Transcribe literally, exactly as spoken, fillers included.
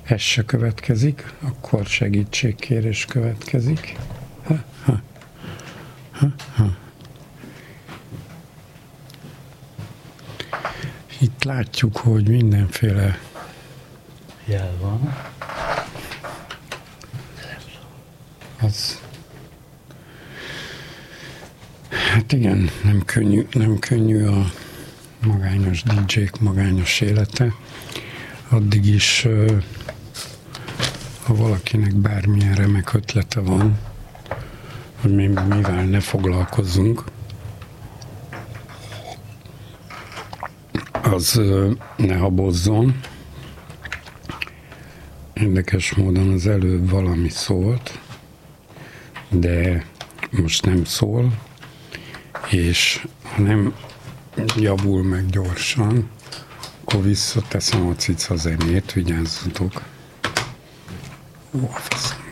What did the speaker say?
ez se következik, akkor segítségkérés következik. Ha, ha. Ha, ha. Itt látjuk, hogy mindenféle jel van. Az... Hát igen, nem könnyű, nem könnyű a magányos dé dzsék magányos élete. Addig is, ha valakinek bármilyen remek ötlete van, hogy mi mivel ne foglalkozzunk, az ne habozzon. Érdekes módon az előbb valami szólt, de most nem szól, és ha nem javul meg gyorsan, akkor visszateszem a cica zenét, vigyázzatok. Ó, a faszom.